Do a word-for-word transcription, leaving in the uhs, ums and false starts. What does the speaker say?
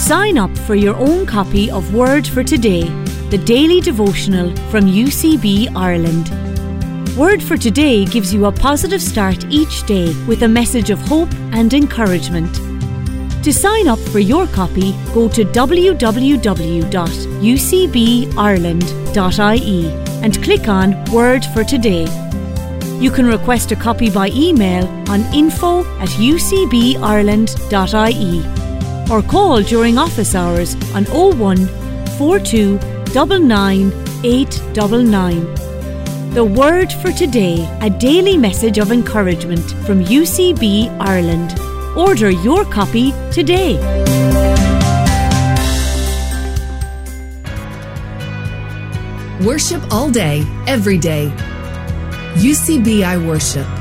Sign up for your own copy of Word for Today, the daily devotional from U C B Ireland. Word for Today gives you a positive start each day with a message of hope and encouragement. To sign up for your copy, go to w w w dot u c b ireland dot i e and click on Word for Today. You can request a copy by email on info at u c b ireland dot i e or call during office hours on oh one, four two, nine nine, eight nine nine. The Word for Today, a daily message of encouragement from U C B Ireland. Order your copy today. Worship all day, every day. U C B I Worship.